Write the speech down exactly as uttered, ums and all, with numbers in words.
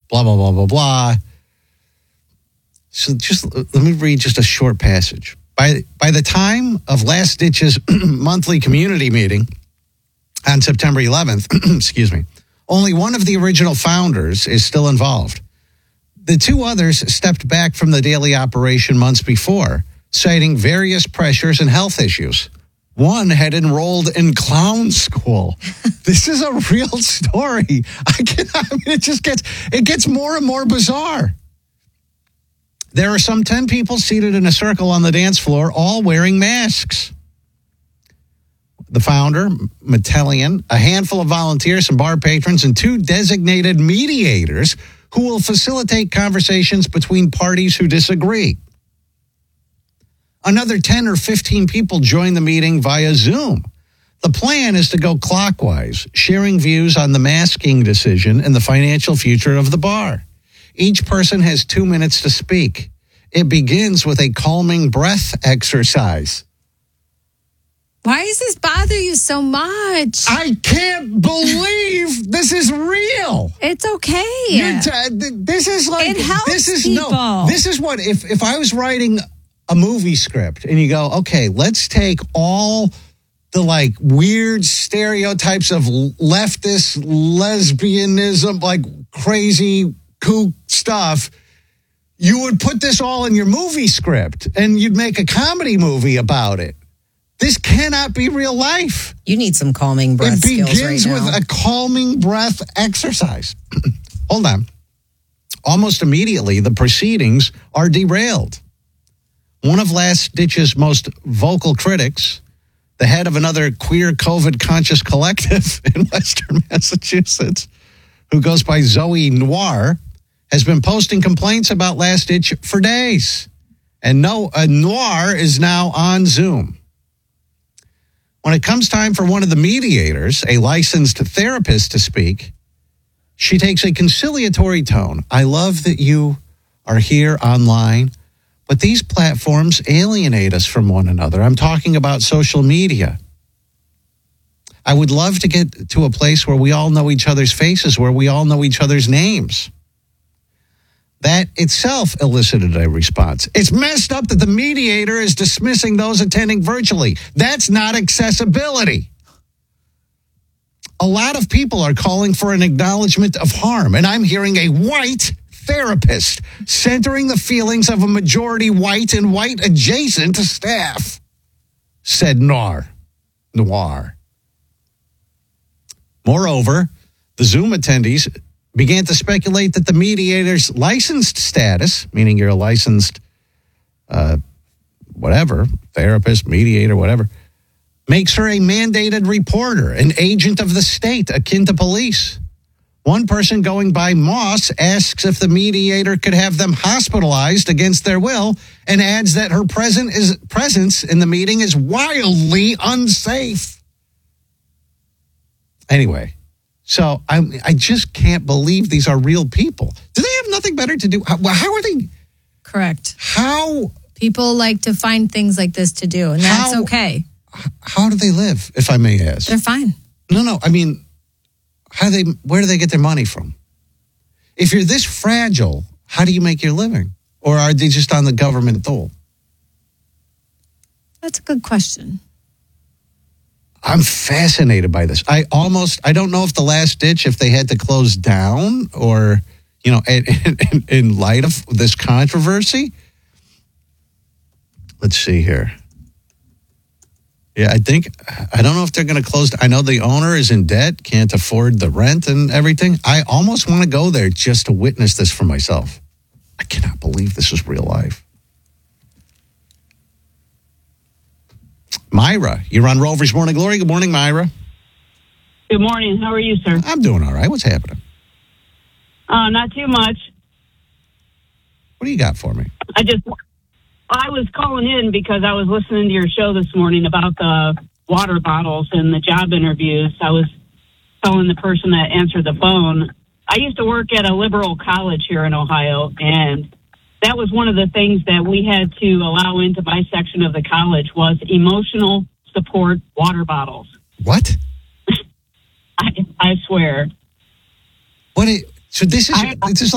blah, blah, blah, blah, blah. So just let me read just a short passage. By, by the time of Last Ditch's monthly community meeting on September eleventh, excuse me, only one of the original founders is still involved. The two others stepped back from the daily operation months before, citing various pressures and health issues. One had enrolled in clown school. This is a real story. I can, I mean, it just gets, it gets more and more bizarre. There are some ten people seated in a circle on the dance floor, all wearing masks. The founder, Metellian, a handful of volunteers, some bar patrons, and two designated mediators who will facilitate conversations between parties who disagree. Another ten or fifteen people join the meeting via Zoom. The plan is to go clockwise, sharing views on the masking decision and the financial future of the bar. Each person has two minutes to speak. It begins with a calming breath exercise. Why does this bother you so much? I can't believe this is real. It's okay. T- this is like it helps this is people. no. This is what if if I was writing a movie script and you go, okay, let's take all the like weird stereotypes of leftist lesbianism, like crazy kook stuff. You would put this all in your movie script and you'd make a comedy movie about it. This cannot be real life. You need some calming breath skills right now. It begins with a calming breath exercise. Hold on. Almost immediately, the proceedings are derailed. One of Last Ditch's most vocal critics, the head of another queer COVID-conscious collective in Western Massachusetts, who goes by Zoe Noir, has been posting complaints about Last Ditch for days. And no, uh, Noir is now on Zoom. When it comes time for one of the mediators, a licensed therapist, to speak, she takes a conciliatory tone. I love that you are here online, but these platforms alienate us from one another. I'm talking about social media. I would love to get to a place where we all know each other's faces, where we all know each other's names. That itself elicited a response. It's messed up that the mediator is dismissing those attending virtually. That's not accessibility. A lot of people are calling for an acknowledgement of harm, and I'm hearing a white therapist centering the feelings of a majority white and white adjacent staff, said Noir. Noir. Moreover, the Zoom attendees began to speculate that the mediator's licensed status, meaning you're a licensed uh, whatever, therapist, mediator, whatever, makes her a mandated reporter, an agent of the state, akin to police. One person going by Moss asks if the mediator could have them hospitalized against their will and adds that her present is, presence in the meeting is wildly unsafe. Anyway. So I I just can't believe these are real people. Do they have nothing better to do? How, how are they? Correct. How? People like to find things like this to do, and that's how, okay. How do they live, if I may ask? They're fine. No, no. I mean, how do they? Where do they get their money from? If you're this fragile, how do you make your living? Or are they just on the government dole? That's a good question. I'm fascinated by this. I almost, I don't know if the Last Ditch, if they had to close down or, you know, in, in, in light of this controversy. Let's see here. Yeah, I think, I don't know if they're going to close. I know the owner is in debt, can't afford the rent and everything. I almost want to go there just to witness this for myself. I cannot believe this is real life. Myra, you're on Rover's Morning Glory. Good morning, Myra. Good morning. How are you, sir? I'm doing all right. What's happening? Uh, not too much. What do you got for me? I just, I was calling in because I was listening to your show this morning about the water bottles and the job interviews. I was telling the person that answered the phone, I used to work at a liberal college here in Ohio, and that was one of the things that we had to allow into my section of the college was emotional support water bottles. What? I, I swear. What? Is, so this is I, this is